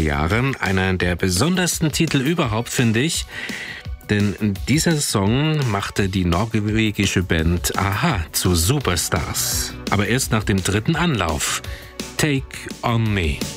Jahre. Einer der besondersten Titel überhaupt, finde ich. Denn dieser Song machte die norwegische Band a-ha zu Superstars. Aber erst nach dem dritten Anlauf. Take on Me.